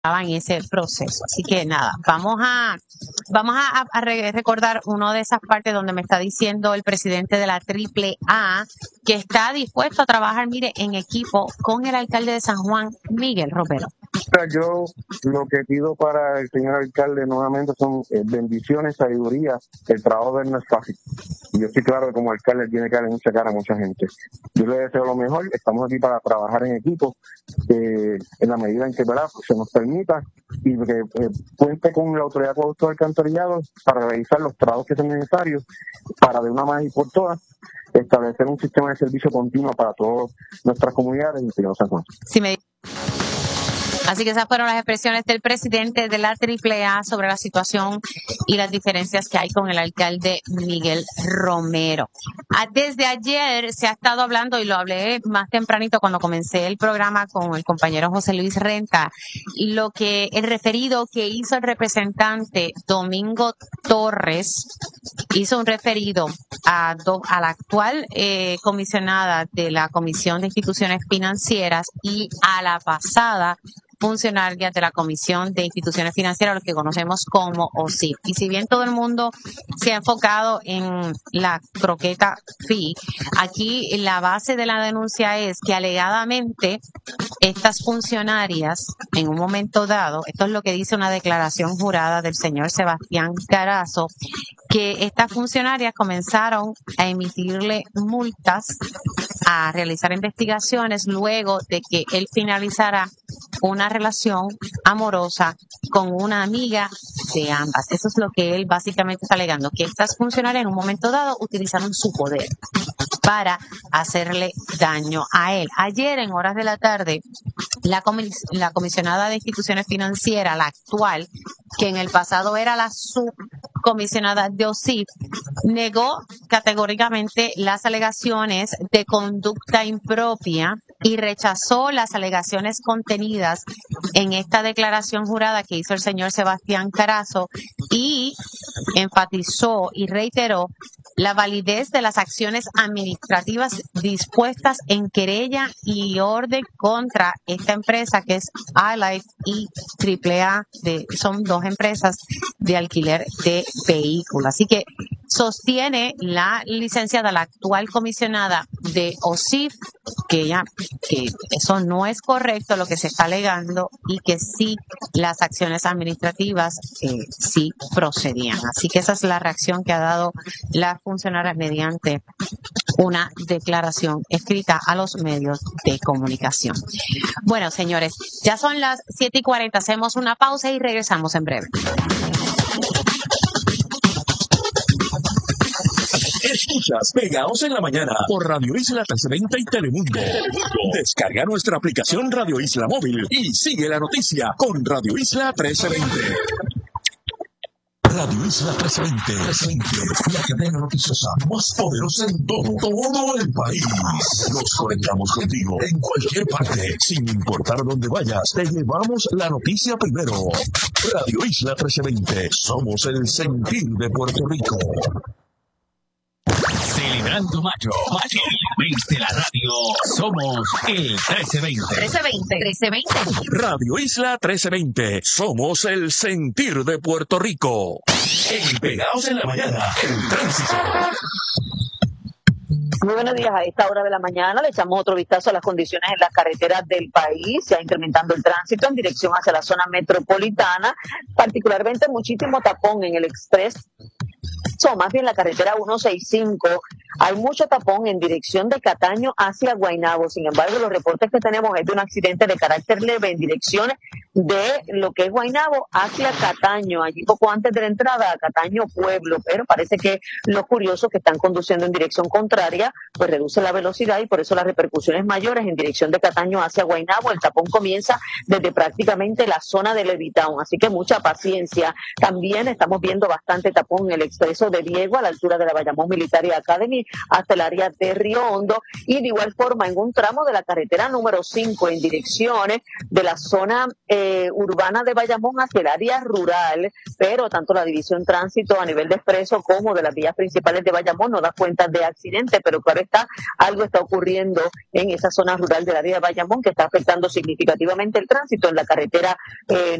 en ese proceso. Así que nada, vamos a recordar una de esas partes donde me está diciendo el presidente de la AAA que está dispuesto a trabajar, mire, en equipo con el alcalde de San Juan, Miguel Romero. Yo lo que pido para el señor alcalde nuevamente son bendiciones, sabiduría. El trabajo de él no es fácil. Y yo estoy claro que como alcalde tiene que darle mucha cara a mucha gente. Yo le deseo lo mejor. Estamos aquí para trabajar en equipo en la medida en que, ¿verdad?, se nos permita y que cuente con la autoridad de acueducto alcantarillado para realizar los trabajos que sean necesarios para de una vez y por todas establecer un sistema de servicio continuo para todas nuestras comunidades en San Juan. Así que esas fueron las expresiones del presidente de la AAA sobre la situación y las diferencias que hay con el alcalde Miguel Romero. Desde ayer se ha estado hablando, y lo hablé más tempranito cuando comencé el programa con el compañero José Luis Renta, el referido que hizo el representante Domingo Torres, hizo un referido a la actual comisionada de la Comisión de Instituciones Financieras y a la pasada funcionarias de la Comisión de Instituciones Financieras, lo que conocemos como OSIF. Y si bien todo el mundo se ha enfocado en la croqueta fee, aquí la base de la denuncia es que alegadamente estas funcionarias, en un momento dado, esto es lo que dice una declaración jurada del señor Sebastián Carazo, que estas funcionarias comenzaron a emitirle multas, a realizar investigaciones luego de que él finalizara una relación amorosa con una amiga de ambas. Eso es lo que él básicamente está alegando, que estas funcionarias en un momento dado utilizaron su poder para hacerle daño a él. Ayer, en horas de la tarde, la comisionada de instituciones financieras, la actual, que en el pasado era la subcomisionada de OSIF, negó categóricamente las alegaciones de conducta impropia y rechazó las alegaciones contenidas en esta declaración jurada que hizo el señor Sebastián Carazo y enfatizó y reiteró la validez de las acciones administrativas dispuestas en querella y orden contra esta empresa que es iLife y AAA, son dos empresas de alquiler de vehículos. Así que sostiene la licenciada, la actual comisionada de OSIF, que eso no es correcto lo que se está alegando y que sí las acciones administrativas sí procedían. Así que esa es la reacción que ha dado la funcionaria mediante una declaración escrita a los medios de comunicación. Bueno, señores, ya son las 7:40, hacemos una pausa y regresamos en breve. Escuchas Pegados en la Mañana por Radio Isla 1320 y Telemundo. Descarga nuestra aplicación Radio Isla Móvil y sigue la noticia con Radio Isla 1320. Radio Isla 1320, la cadena noticiosa más poderosa en todo el país. Nos conectamos contigo en cualquier parte, sin importar dónde vayas. Te llevamos la noticia primero. Radio Isla 1320, somos el sentir de Puerto Rico. Celebrando Mayo, el mes de la radio, somos el 1320. 1320. Radio Isla 1320, somos el sentir de Puerto Rico. En Pegados en la Mañana, el tránsito. Muy buenos días. A esta hora de la mañana le echamos otro vistazo a las condiciones en las carreteras del país. Se ha incrementando el tránsito en dirección hacia la zona metropolitana, particularmente muchísimo tapón en el express. Más bien la carretera 165, hay mucho tapón en dirección de Cataño hacia Guaynabo. Sin embargo, los reportes que tenemos es de un accidente de carácter leve en dirección de lo que es Guaynabo hacia Cataño, allí poco antes de la entrada a Cataño Pueblo, pero parece que los curiosos que están conduciendo en dirección contraria pues reduce la velocidad y por eso las repercusiones mayores en dirección de Cataño hacia Guaynabo. El tapón comienza desde prácticamente la zona de Levitown, así que mucha paciencia. También estamos viendo bastante tapón en el expreso de Diego a la altura de la Bayamón Military Academy City hasta el área de Río Hondo, y de igual forma en un tramo de la carretera número 5 en direcciones de la zona urbana de Bayamón hacia el área rural, pero tanto la División Tránsito a nivel de expreso como de las vías principales de Bayamón no da cuenta de accidente, pero claro está, algo está ocurriendo en esa zona rural del área de Bayamón que está afectando significativamente el tránsito en la carretera